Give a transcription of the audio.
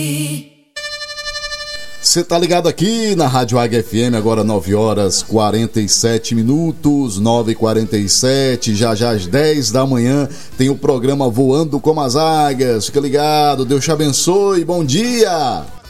Você tá ligado aqui na Rádio Águia FM, agora 9h47, 9h47, já às 10 da manhã tem o programa Voando como as Águias. Fica ligado, Deus te abençoe, bom dia!